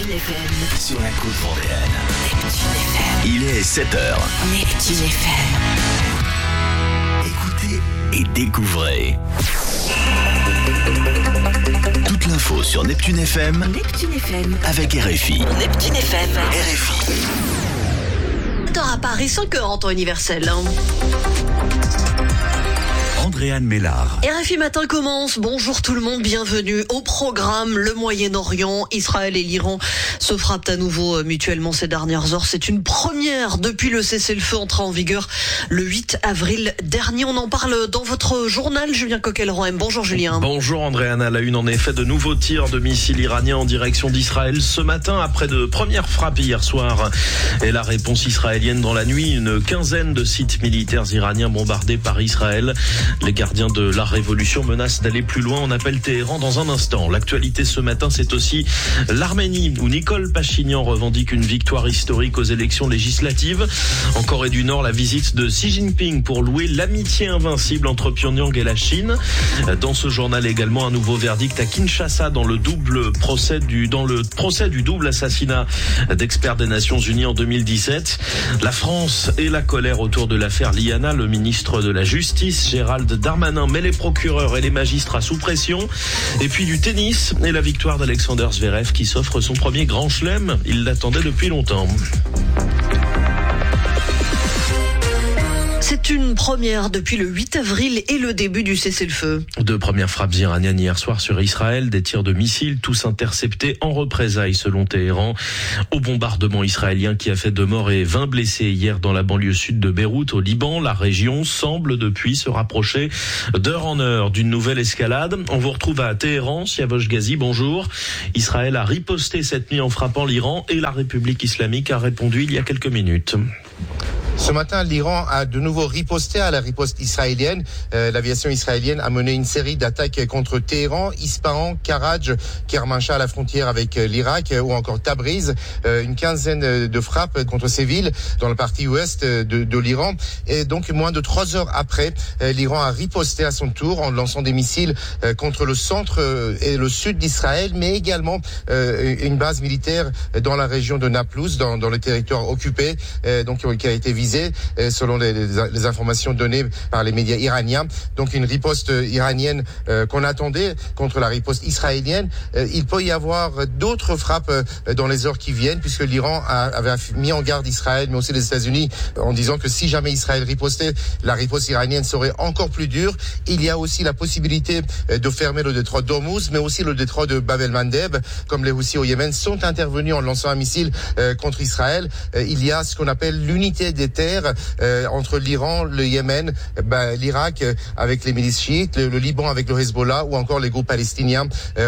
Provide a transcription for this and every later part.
Neptune FM. Sur la côte vendéenne. Neptune FM. Il est 7h. Neptune FM. Écoutez et découvrez. Toute l'info sur Neptune FM. Neptune FM. Avec RFI. Neptune FM. RFI. 7h à Paris, 5h en temps universel. Andréane Mélard. RFI Matin commence. Bonjour tout le monde, bienvenue au programme. Le Moyen-Orient, Israël et l'Iran se frappent à nouveau mutuellement ces dernières heures. C'est une première depuis le cessez-le-feu entré en vigueur le 8 avril dernier. On en parle dans votre journal, Julien Coquelin. Bonjour Julien. Bonjour Andréane. À la une, en effet, de nouveaux tirs de missiles iraniens en direction d'Israël ce matin après de premières frappes hier soir. Et la réponse israélienne dans la nuit, une quinzaine de sites militaires iraniens bombardés par Israël. Les gardiens de la révolution menacent d'aller plus loin. On appelle Téhéran dans un instant. L'actualité ce matin, c'est aussi l'Arménie, où Nicole Pachinian revendique une victoire historique aux élections législatives. En Corée du Nord, la visite de Xi Jinping pour louer l'amitié invincible entre Pyongyang et la Chine. Dans ce journal également, un nouveau verdict à Kinshasa dans le procès du double assassinat d'experts des Nations Unies en 2017. La France et la colère autour de l'affaire Liana. Le ministre de la Justice, Gérald Darmanin, met les procureurs et les magistrats sous pression. Et puis du tennis et la victoire d'Alexander Zverev qui s'offre son premier grand chelem. Il l'attendait depuis longtemps. C'est une première depuis le 8 avril et le début du cessez-le-feu. Deux premières frappes iraniennes hier soir sur Israël, des tirs de missiles, tous interceptés en représailles selon Téhéran, au bombardement israélien qui a fait 2 morts et 20 blessés hier dans la banlieue sud de Beyrouth au Liban. La région semble depuis se rapprocher d'heure en heure d'une nouvelle escalade. On vous retrouve à Téhéran, Siavosh Ghazi, bonjour. Israël a riposté cette nuit en frappant l'Iran et la République islamique a répondu il y a quelques minutes. Ce matin, l'Iran a de nouveau riposté à la riposte israélienne. L'aviation israélienne a mené une série d'attaques contre Téhéran, Ispahan, Karaj, Kermanshah à la frontière avec l'Irak ou encore Tabriz. Une quinzaine de frappes contre ces villes dans la partie ouest de l'Iran. Et donc, moins de 3 heures après, l'Iran a riposté à son tour en lançant des missiles contre le centre et le sud d'Israël, mais également une base militaire dans la région de Naplouse, dans le territoire occupé, donc qui a été visé selon les informations données par les médias iraniens. Donc une riposte iranienne qu'on attendait contre la riposte israélienne. Il peut y avoir d'autres frappes dans les heures qui viennent, puisque l'Iran avait mis en garde Israël, mais aussi les États-Unis, en disant que si jamais Israël ripostait, la riposte iranienne serait encore plus dure. Il y a aussi la possibilité de fermer le détroit d'Ormuz, mais aussi le détroit de Bab el-Mandeb, comme les Houthis au Yémen sont intervenus en lançant un missile contre Israël. Il y a ce qu'on appelle l'unité des terres entre l'Iran, le Yémen, l'Irak avec les milices chiites, le Liban avec le Hezbollah ou encore les groupes palestiniens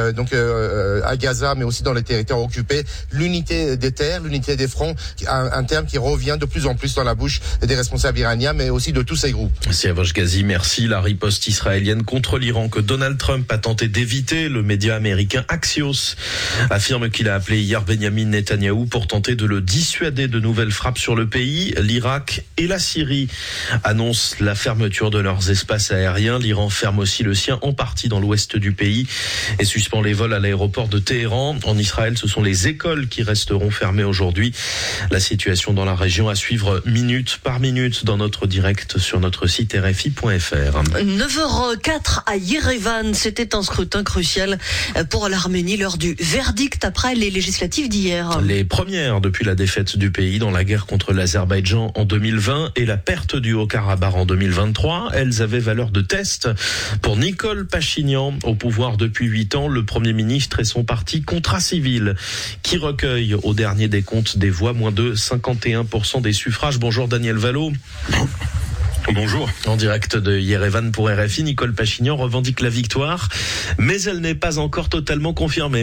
à Gaza, mais aussi dans les territoires occupés. L'unité des terres, l'unité des fronts, un terme qui revient de plus en plus dans la bouche des responsables iraniens, mais aussi de tous ces groupes. Siavosh Ghazi, merci. La riposte israélienne contre l'Iran que Donald Trump a tenté d'éviter, le média américain Axios affirme qu'il a appelé hier Benjamin Netanyahou pour tenter de le dissuader de nouvelles frappes sur le pays. L'Irak et la Syrie annoncent la fermeture de leurs espaces aériens. L'Iran ferme aussi le sien en partie dans l'ouest du pays et suspend les vols à l'aéroport de Téhéran. En Israël, ce sont les écoles qui resteront fermées aujourd'hui. La situation dans la région à suivre minute par minute dans notre direct sur notre site rfi.fr. 9h04 à Yerevan, c'était un scrutin crucial pour l'Arménie lors du verdict après les législatives d'hier. Les premières depuis la défaite du pays dans la guerre contre l'Azerbaïdjan en 2020 et la perte du Haut-Karabakh en 2023. Elles avaient valeur de test pour Nicole Pachinian, au pouvoir depuis 8 ans, le Premier ministre et son parti Contrat Civil, qui recueille au dernier décompte des voix moins de 51% des suffrages. Bonjour Daniel Valo. Bonjour. En direct de Yerevan pour RFI, Nicole Pachinian revendique la victoire, mais elle n'est pas encore totalement confirmée.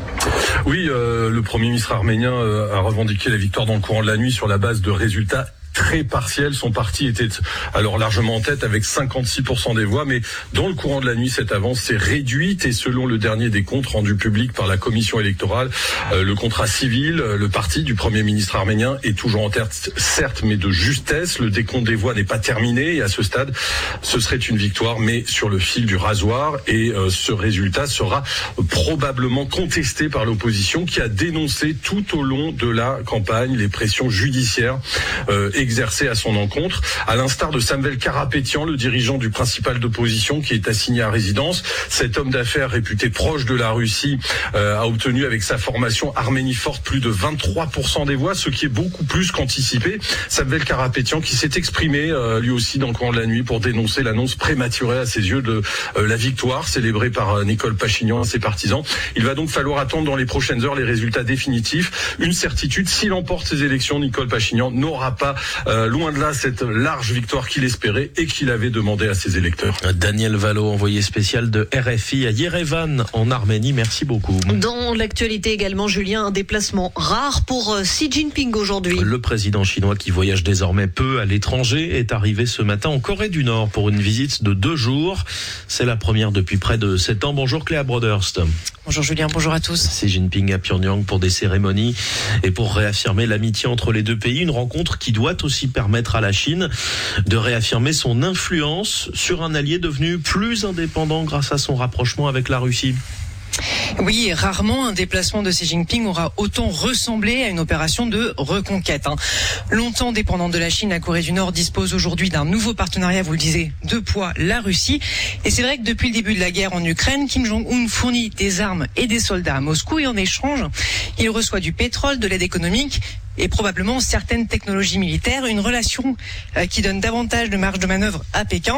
Oui, le Premier ministre arménien a revendiqué la victoire dans le courant de la nuit sur la base de résultats très partiel. Son parti était alors largement en tête avec 56% des voix, mais dans le courant de la nuit, cette avance s'est réduite et selon le dernier décompte rendu public par la commission électorale, le contrat civil, le parti du Premier ministre arménien est toujours en tête, certes, mais de justesse. Le décompte des voix n'est pas terminé et à ce stade, ce serait une victoire, mais sur le fil du rasoir. Et ce résultat sera probablement contesté par l'opposition qui a dénoncé tout au long de la campagne les pressions judiciaires exercées à son encontre. À l'instar de Samvel Karapetian, le dirigeant du principal d'opposition qui est assigné à résidence, cet homme d'affaires réputé proche de la Russie a obtenu avec sa formation Arménie forte plus de 23% des voix, ce qui est beaucoup plus qu'anticipé. Samvel Karapetian qui s'est exprimé lui aussi dans le courant de la nuit pour dénoncer l'annonce prématurée à ses yeux de la victoire célébrée par Nicole Pachinian et ses partisans. Il va donc falloir attendre dans les prochaines heures les résultats définitifs. Une certitude, s'il emporte ces élections, Nicole Pachinian n'aura pas, loin de là, cette large victoire qu'il espérait et qu'il avait demandé à ses électeurs. Daniel Valo, envoyé spécial de RFI à Yerevan en Arménie. Merci beaucoup. Dans l'actualité également, Julien, un déplacement rare pour Xi Jinping aujourd'hui. Le président chinois qui voyage désormais peu à l'étranger est arrivé ce matin en Corée du Nord pour une visite de 2 jours. C'est la première depuis près de 7 ans. Bonjour Cléa Broderst. Bonjour Julien, bonjour à tous. Xi Jinping à Pyongyang pour des cérémonies et pour réaffirmer l'amitié entre les deux pays. Une rencontre qui doit aussi permettre à la Chine de réaffirmer son influence sur un allié devenu plus indépendant grâce à son rapprochement avec la Russie. Oui, rarement un déplacement de Xi Jinping aura autant ressemblé à une opération de reconquête. Longtemps dépendante de la Chine, la Corée du Nord dispose aujourd'hui d'un nouveau partenariat, vous le disiez, de poids, la Russie. Et c'est vrai que depuis le début de la guerre en Ukraine, Kim Jong-un fournit des armes et des soldats à Moscou et en échange, il reçoit du pétrole, de l'aide économique et probablement certaines technologies militaires. Une relation qui donne davantage de marge de manœuvre à Pékin.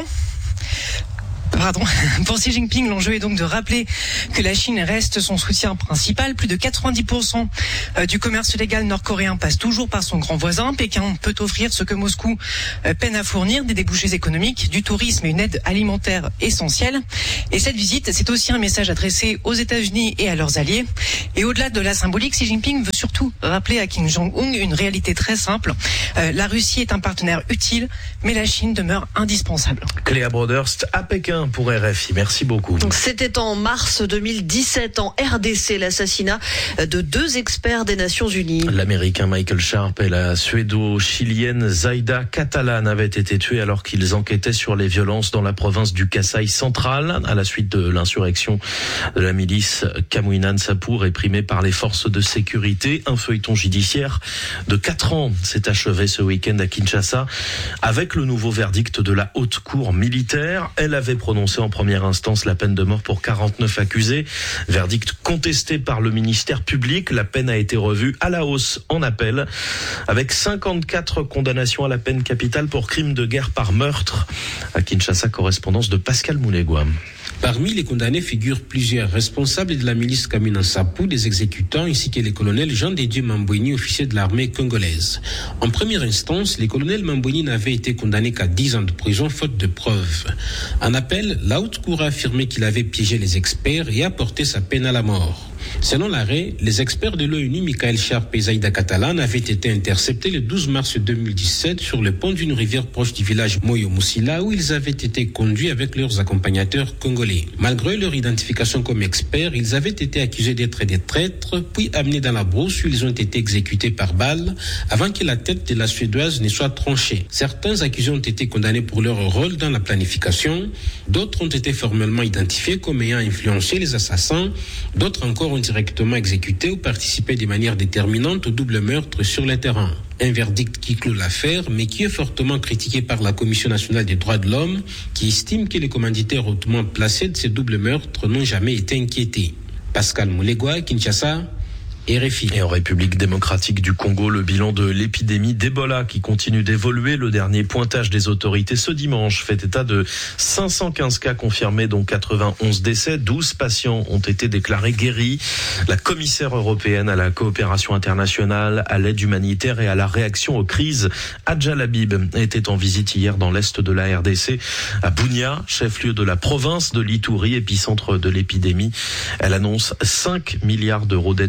Pour Xi Jinping, l'enjeu est donc de rappeler que la Chine reste son soutien principal. Plus de 90% du commerce légal nord-coréen passe toujours par son grand voisin. Pékin peut offrir ce que Moscou peine à fournir, des débouchés économiques, du tourisme et une aide alimentaire essentielle. Et cette visite, c'est aussi un message adressé aux États-Unis et à leurs alliés. Et au-delà de la symbolique, Xi Jinping veut surtout rappeler à Kim Jong-un une réalité très simple. La Russie est un partenaire utile, mais la Chine demeure indispensable. Cléa Broderst à Pékin pour RFI. Merci beaucoup. C'était en mars 2017 en RDC, l'assassinat de 2 experts des Nations Unies. L'Américain Michael Sharp et la Suédo-Chilienne Zaida Catalan avaient été tués alors qu'ils enquêtaient sur les violences dans la province du Kasaï central à la suite de l'insurrection de la milice Kamwinan Sapu réprimée par les forces de sécurité. Un feuilleton judiciaire de 4 ans s'est achevé ce week-end à Kinshasa avec le nouveau verdict de la haute cour militaire. Elle avait prononcé en première instance la peine de mort pour 49 accusés. Verdict contesté par le ministère public. La peine a été revue à la hausse en appel avec 54 condamnations à la peine capitale pour crimes de guerre par meurtre. À Kinshasa, correspondance de Pascal Moulegua. Parmi les condamnés figurent plusieurs responsables de la milice Kamwinan Sapu, des exécutants, ainsi que les colonels Jean de Dieu Mambweni, officier de l'armée congolaise. En première instance, les colonels Mambweni n'avaient été condamnés qu'à 10 ans de prison, faute de preuves. En appel, la haute cour a affirmé qu'il avait piégé les experts et a porté sa peine à la mort. Selon l'arrêt, les experts de l'ONU, Michael Sharp et Zaida Catalan, avaient été interceptés le 12 mars 2017 sur le pont d'une rivière proche du village Moyo-Moussila où ils avaient été conduits avec leurs accompagnateurs congolais. Malgré leur identification comme experts, ils avaient été accusés d'être des traîtres, puis amenés dans la brousse où ils ont été exécutés par balle avant que la tête de la Suédoise ne soit tranchée. Certains accusés ont été condamnés pour leur rôle dans la planification, d'autres ont été formellement identifiés comme ayant influencé les assassins, d'autres encore ont directement exécuté ou participé de manière déterminante au double meurtre sur le terrain. Un verdict qui clôt l'affaire, mais qui est fortement critiqué par la Commission nationale des droits de l'homme, qui estime que les commanditaires hautement placés de ces doubles meurtres n'ont jamais été inquiétés. Pascal Moulegua, Kinshasa, RFI. Et en République démocratique du Congo, le bilan de l'épidémie d'Ebola qui continue d'évoluer. Le dernier pointage des autorités ce dimanche fait état de 515 cas confirmés, dont 91 décès. 12 patients ont été déclarés guéris. La commissaire européenne à la coopération internationale, à l'aide humanitaire et à la réaction aux crises, Adja Labib, était en visite hier dans l'est de la RDC, à Bunia, chef-lieu de la province de l'Ituri, épicentre de l'épidémie. Elle annonce 5 milliards d'euros d'aide supplémentaire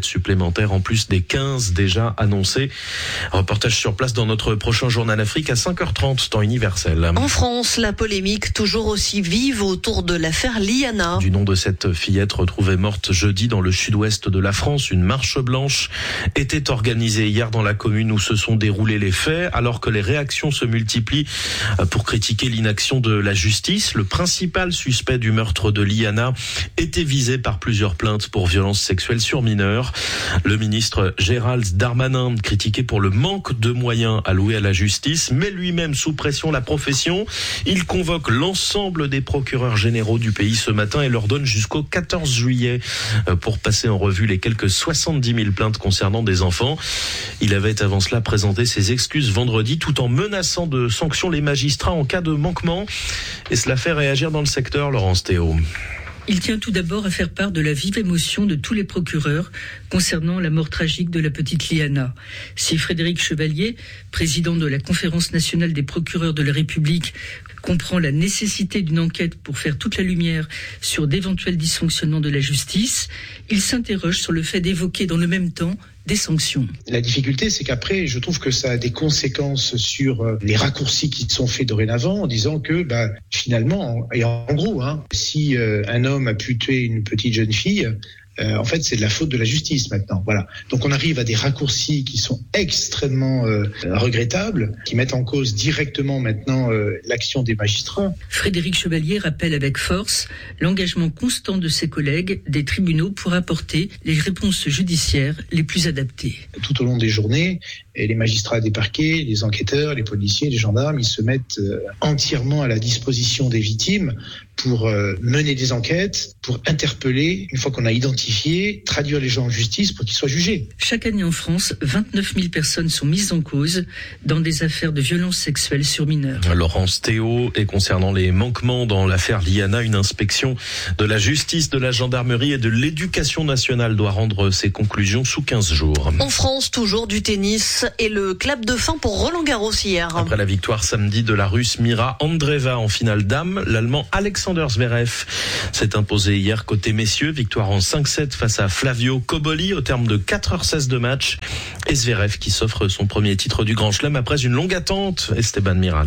supplémentaires en plus des 15 déjà annoncés. Reportage sur place dans notre prochain journal Afrique à 5h30, temps universel. En France, la polémique toujours aussi vive autour de l'affaire Liana. Du nom de cette fillette retrouvée morte jeudi dans le sud-ouest de la France, une marche blanche était organisée hier dans la commune où se sont déroulés les faits, alors que les réactions se multiplient pour critiquer l'inaction de la justice. Le principal suspect du meurtre de Liana était visé par plusieurs plaintes pour violences sexuelles sur mineurs. Le ministre Gérald Darmanin, critiqué pour le manque de moyens alloués à la justice, met lui-même sous pression la profession. Il convoque l'ensemble des procureurs généraux du pays ce matin et leur donne jusqu'au 14 juillet pour passer en revue les quelques 70 000 plaintes concernant des enfants. Il avait avant cela présenté ses excuses vendredi tout en menaçant de sanctions les magistrats en cas de manquement. Et cela fait réagir dans le secteur, Laurence Théo. Il tient tout d'abord à faire part de la vive émotion de tous les procureurs concernant la mort tragique de la petite Liana. Si Frédéric Chevalier, président de la Conférence nationale des procureurs de la République, comprend la nécessité d'une enquête pour faire toute la lumière sur d'éventuels dysfonctionnements de la justice, il s'interroge sur le fait d'évoquer dans le même temps des sanctions. La difficulté, c'est qu'après, je trouve que ça a des conséquences sur les raccourcis qui sont faits dorénavant en disant que, finalement, et en gros, si un homme a pu tuer une petite jeune fille, en fait, c'est de la faute de la justice maintenant. Voilà. Donc, on arrive à des raccourcis qui sont extrêmement regrettables, qui mettent en cause directement maintenant l'action des magistrats. Frédéric Chevalier rappelle avec force l'engagement constant de ses collègues des tribunaux pour apporter les réponses judiciaires les plus adaptées. Tout au long des journées, et les magistrats des parquets, les enquêteurs, les policiers, les gendarmes, ils se mettent entièrement à la disposition des victimes pour mener des enquêtes, pour interpeller, une fois qu'on a identifié, traduire les gens en justice pour qu'ils soient jugés. Chaque année en France, 29 000 personnes sont mises en cause dans des affaires de violences sexuelles sur mineurs. Laurence Théo, et concernant les manquements dans l'affaire Liana, une inspection de la justice, de la gendarmerie et de l'éducation nationale doit rendre ses conclusions sous 15 jours. En France, toujours du tennis et le clap de fin pour Roland Garros hier. Après la victoire samedi de la Russe Mira Andreeva en finale dames, l'Allemand Alexander Zverev s'est imposé hier côté messieurs. Victoire en 5-7 face à Flavio Cobolli au terme de 4h16 de match. Et Zverev qui s'offre son premier titre du Grand Chelem après une longue attente. Esteban Miralles.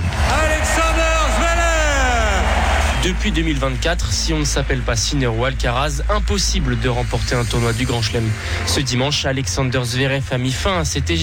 Alexander Zverev. Depuis 2024, si on ne s'appelle pas Sinner ou Alcaraz, impossible de remporter un tournoi du Grand Chelem. Ce dimanche, Alexander Zverev a mis fin à cette